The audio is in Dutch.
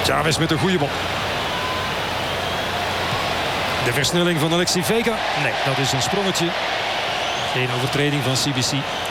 Chavez met een goede bal. De versnelling van Alexis Vega. Nee, dat is een sprongetje. Geen overtreding van CBC.